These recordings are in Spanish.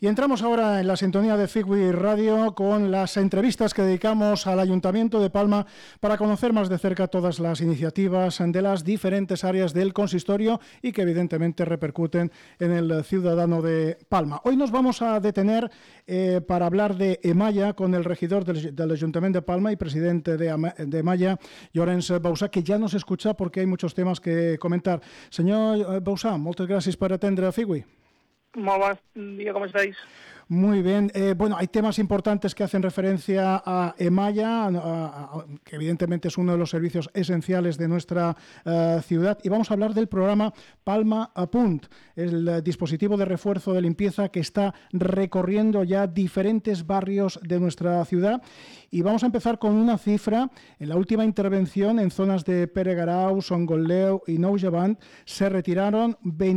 Y entramos ahora en la sintonía de Figui Radio con las entrevistas que dedicamos al Ayuntamiento de Palma para conocer más de cerca todas las iniciativas de las diferentes áreas del consistorio y que evidentemente repercuten en el ciudadano de Palma. Hoy nos vamos a detener para hablar de Emaya con el regidor del Ayuntamiento de Palma y presidente de Emaya, Llorenç Bausà, que ja nos escucha porque hay muchos temas que comentar. Senyor Bausà, moltes gràcies per atendre Figui. Molt bon dia, ¿cómo estáis? Muy bien. Bueno, hay temas importantes que hacen referencia a Emaya, que evidentemente es uno de los servicios esenciales de nuestra ciudad. Y vamos a hablar del programa Palma a Punt, el dispositivo de refuerzo de limpieza que está recorriendo ya diferentes barrios de nuestra ciudad. Y vamos a empezar con una cifra. En la última intervención, en zonas de Pere Garau, Son Gotleu y Nou Llevant, se retiraron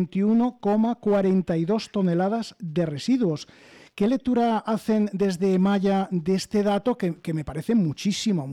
21,42 toneladas de residuos. ¿Qué lectura hacen desde Emaya de este dato que me parece muchísimo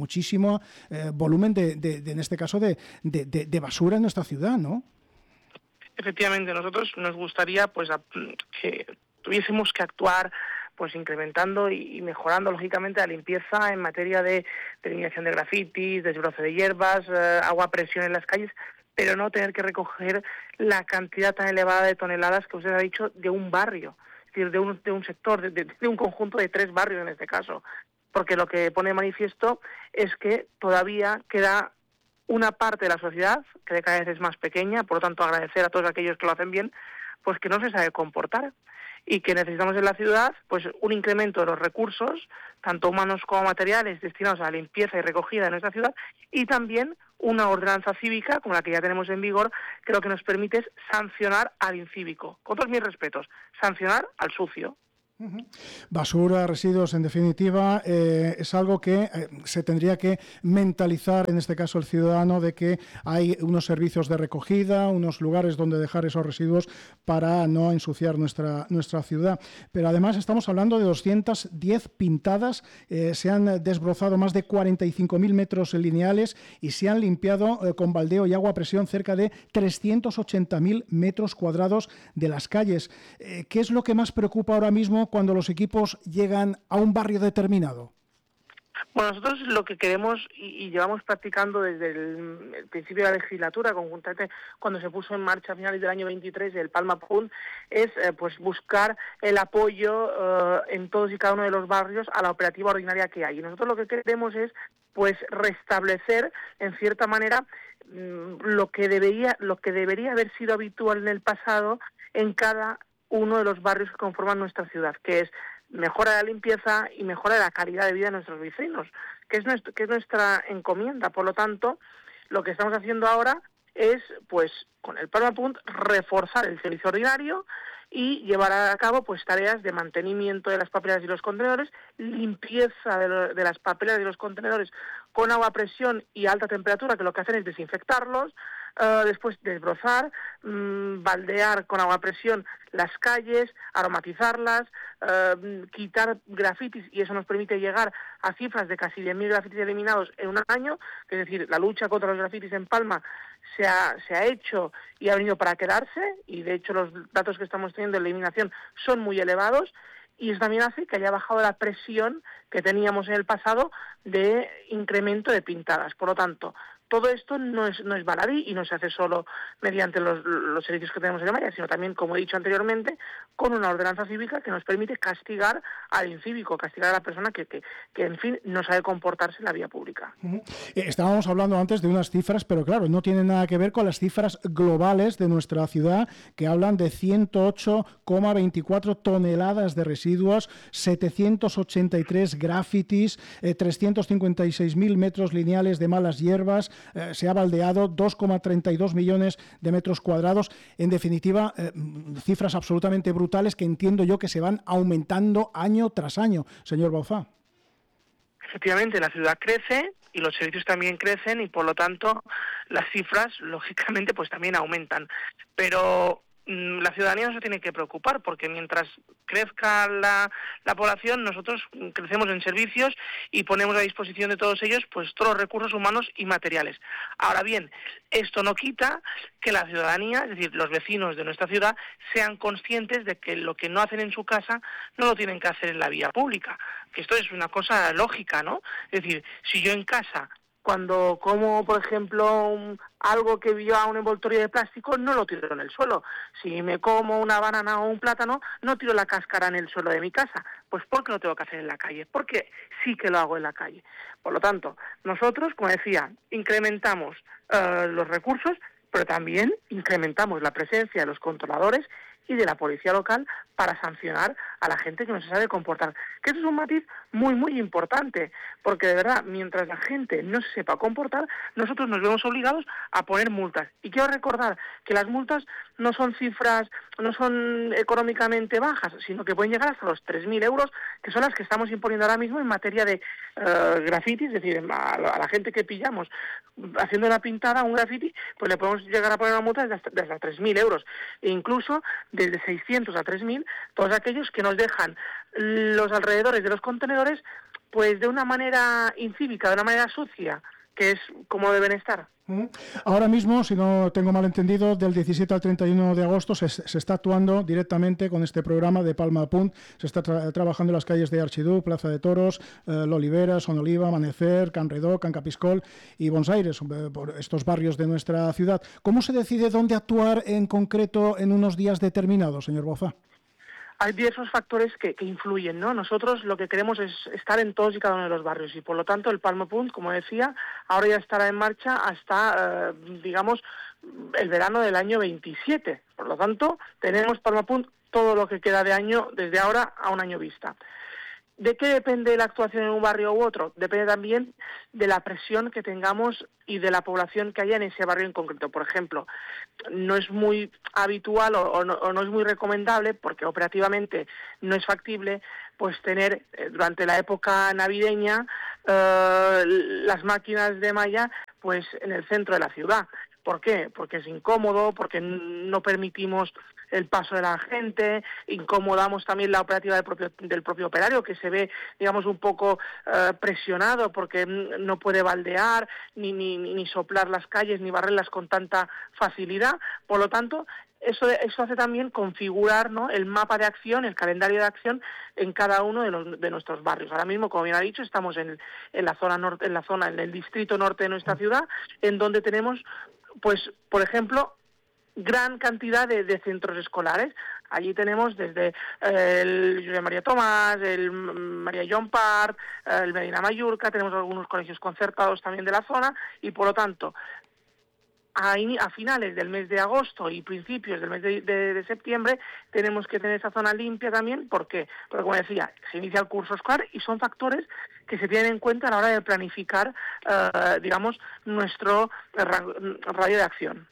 volumen en este caso de basura en nuestra ciudad, ¿no? Efectivamente, nosotros nos gustaría pues que tuviésemos que actuar pues incrementando y mejorando lógicamente la limpieza en materia de eliminación de grafitis, desbroce de hierbas, agua a presión en las calles, pero no tener que recoger la cantidad tan elevada de toneladas que usted ha dicho de un barrio. Es decir, de un sector, de un conjunto de 3 barrios en este caso, porque lo que pone de manifiesto es que todavía queda una parte de la sociedad que cada vez es más pequeña, por lo tanto agradecer a todos aquellos que lo hacen bien, pues que no se sabe comportar y que necesitamos en la ciudad pues un incremento de los recursos, tanto humanos como materiales, destinados a la limpieza y recogida de nuestra ciudad, y también una ordenanza cívica, como la que ya tenemos en vigor, que lo que nos permite es sancionar al incívico. Con todos mis respetos, sancionar al sucio. Basura, residuos, en definitiva, es algo que se tendría que mentalizar, en este caso el ciudadano, de que hay unos servicios de recogida, unos lugares donde dejar esos residuos para no ensuciar nuestra ciudad. Pero además estamos hablando de 210 pintadas, se han desbrozado más de 45.000 metros lineales y se han limpiado con baldeo y agua a presión cerca de 380.000 metros cuadrados de las calles. ¿Qué es lo que más preocupa ahora mismo cuando los equipos llegan a un barrio determinado? Bueno, nosotros lo que queremos y llevamos practicando desde el principio de la legislatura, conjuntamente cuando se puso en marcha a finales del año 23 el Palma Punt, es pues buscar el apoyo en todos y cada uno de los barrios a la operativa ordinaria que hay. Y nosotros lo que queremos es pues restablecer en cierta manera lo que debería haber sido habitual en el pasado en cada uno de los barrios que conforman nuestra ciudad, que es mejora de la limpieza y mejora de la calidad de vida de nuestros vecinos, que es nuestra encomienda. Por lo tanto, lo que estamos haciendo ahora es, pues, con el Palma Punt, reforzar el servicio ordinario y llevar a cabo pues tareas de mantenimiento de las papeleras y los contenedores, limpieza de las papeleras y los contenedores con agua a presión y alta temperatura, que lo que hacen es desinfectarlos, después desbrozar, baldear con agua a presión las calles, aromatizarlas, quitar grafitis, y eso nos permite llegar a cifras de casi 10.000 grafitis eliminados en un año, es decir, la lucha contra los grafitis en Palma se ha hecho y ha venido para quedarse, y de hecho los datos que estamos teniendo de eliminación son muy elevados, y eso también hace que haya bajado la presión que teníamos en el pasado de incremento de pintadas. Por lo tanto, todo esto no es baladí y no se hace solo mediante los servicios que tenemos en Emaya, sino también, como he dicho anteriormente, con una ordenanza cívica que nos permite castigar al incívico, castigar a la persona que en fin, no sabe comportarse en la vía pública. Estábamos hablando antes de unas cifras, pero claro, no tienen nada que ver con las cifras globales de nuestra ciudad, que hablan de 108,24 toneladas de residuos, 783 grafitis, 356.000 metros lineales de malas hierbas, se ha baldeado 2,32 millones de metros cuadrados. En definitiva, cifras absolutamente brutales que entiendo yo que se van aumentando año tras año. Señor Bausà. Efectivamente, la ciudad crece y los servicios también crecen y por lo tanto las cifras, lógicamente, pues también aumentan. Pero la ciudadanía no se tiene que preocupar, porque mientras crezca la población, nosotros crecemos en servicios y ponemos a disposición de todos ellos pues todos los recursos humanos y materiales. Ahora bien, esto no quita que la ciudadanía, es decir, los vecinos de nuestra ciudad, sean conscientes de que lo que no hacen en su casa no lo tienen que hacer en la vía pública, que esto es una cosa lógica, ¿no? Es decir, si yo en casa, cuando como, por ejemplo, algo que lleva un envoltorio de plástico, no lo tiro en el suelo. Si me como una banana o un plátano, no tiro la cáscara en el suelo de mi casa. Pues ¿por qué lo tengo que hacer en la calle? Porque sí que lo hago en la calle. Por lo tanto, nosotros, como decía, incrementamos los recursos, pero también incrementamos la presencia de los controladores y de la policía local para sancionar a la gente que no se sabe comportar. Que eso es un matiz muy, muy importante, porque de verdad, mientras la gente no se sepa comportar, nosotros nos vemos obligados a poner multas. Y quiero recordar que las multas no son cifras, no son económicamente bajas, sino que pueden llegar hasta los 3.000 euros, que son las que estamos imponiendo ahora mismo en materia de grafitis, es decir, a la gente que pillamos haciendo una pintada, un grafiti, pues le podemos llegar a poner una multa de hasta 3.000 euros. E incluso desde 600 a 3.000, todos aquellos que nos dejan los alrededores de los contenedores pues de una manera incívica, de una manera sucia, que es como deben estar. Ahora mismo, si no tengo mal entendido, del 17 al 31 de agosto se está actuando directamente con este programa de Palma Punt. Se está trabajando en las calles de Archidú, Plaza de Toros, L'Olivera, Son Oliva, Amanecer, Can Redó, Can Capiscol y Bons Aires, por estos barrios de nuestra ciudad. ¿Cómo se decide dónde actuar en concreto en unos días determinados, señor Boza? Hay diversos factores que influyen, ¿no? Nosotros lo que queremos es estar en todos y cada uno de los barrios y por lo tanto el Palma Punt, como decía, ahora ya estará en marcha hasta, digamos, el verano del año 27. Por lo tanto, tenemos Palma Punt todo lo que queda de año desde ahora a un año vista. ¿De qué depende la actuación en un barrio u otro? Depende también de la presión que tengamos y de la población que haya en ese barrio en concreto. Por ejemplo, no es muy habitual o no es muy recomendable, porque operativamente no es factible, pues tener durante la época navideña las máquinas de malla pues en el centro de la ciudad. ¿Por qué? Porque es incómodo, porque no permitimos el paso de la gente, incomodamos también la operativa del propio operario, que se ve, digamos, un poco presionado porque no puede baldear, ni soplar las calles, ni barrerlas con tanta facilidad. Por lo tanto, eso hace también configurar, ¿no?, el mapa de acción, el calendario de acción en cada uno de nuestros barrios. Ahora mismo, como bien ha dicho, estamos en la zona norte, en el distrito norte de nuestra ciudad, en donde tenemos, pues, por ejemplo, gran cantidad de centros escolares. Allí tenemos desde el Josep María Tomás, el María John Park, el Medina Mallorca, tenemos algunos colegios concertados también de la zona y por lo tanto a finales del mes de agosto y principios del mes de septiembre tenemos que tener esa zona limpia también. ¿Por qué? Porque, como decía, se inicia el curso escolar y son factores que se tienen en cuenta a la hora de planificar, digamos, nuestro radio de acción.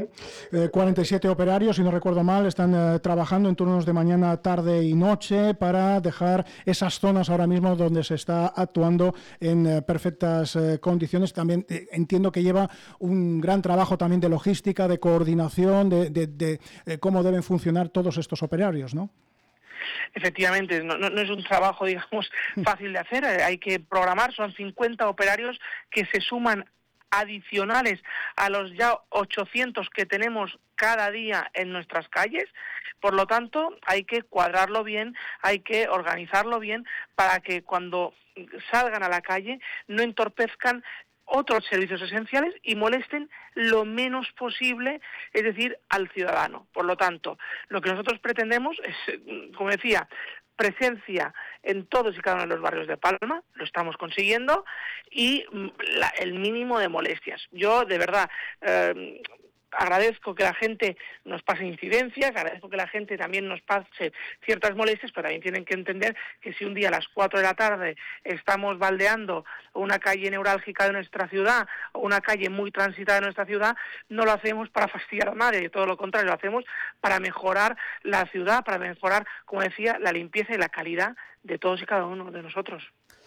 47 operarios, si no recuerdo mal, están trabajando en turnos de mañana, tarde y noche para dejar esas zonas ahora mismo donde se está actuando en perfectas condiciones. También entiendo que lleva un gran trabajo también de logística, de coordinación, de cómo deben funcionar todos estos operarios, ¿no? Efectivamente, no es un trabajo, digamos, fácil de hacer. Hay que programar, son 50 operarios que se suman adicionales a los ya 800 que tenemos cada día en nuestras calles. Por lo tanto, hay que cuadrarlo bien, hay que organizarlo bien para que cuando salgan a la calle no entorpezcan otros servicios esenciales y molesten lo menos posible, es decir, al ciudadano. Por lo tanto, lo que nosotros pretendemos es, como decía, presencia en todos y cada uno de los barrios de Palma, lo estamos consiguiendo, y el mínimo de molestias. Yo, de verdad, agradezco que la gente nos pase incidencias, agradezco que la gente también nos pase ciertas molestias, pero también tienen que entender que si un día a las 4 de la tarde estamos baldeando una calle neurálgica de nuestra ciudad o una calle muy transitada de nuestra ciudad, no lo hacemos para fastidiar a nadie, todo lo contrario, lo hacemos para mejorar la ciudad, para mejorar, como decía, la limpieza y la calidad de todos y cada uno de nosotros.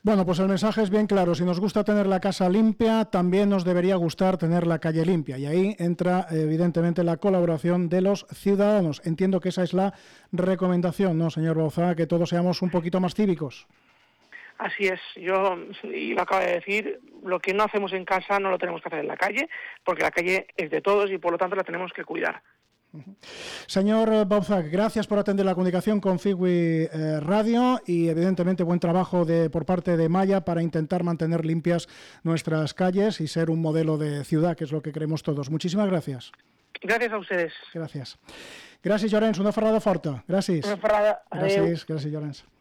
Bueno, pues el mensaje es bien claro. Si nos gusta tener la casa limpia, también nos debería gustar tener la calle limpia. Y ahí entra, evidentemente, la colaboración de los ciudadanos. Entiendo que esa es la recomendación, ¿no, señor Bauzá? Que todos seamos un poquito más cívicos. Así es, yo, y lo acabo de decir, lo que no hacemos en casa no lo tenemos que hacer en la calle, porque la calle es de todos y por lo tanto la tenemos que cuidar. Señor Bauzá, gracias por atender la comunicación con Figui Radio y evidentemente buen trabajo por parte de Maya para intentar mantener limpias nuestras calles y ser un modelo de ciudad, que es lo que queremos todos. Muchísimas gracias. Gracias a ustedes. Gràcies. Gràcies, Llorenç. Una ferrada forta. Gràcies. Una ferrada. Adéu. Gràcies, Llorenç.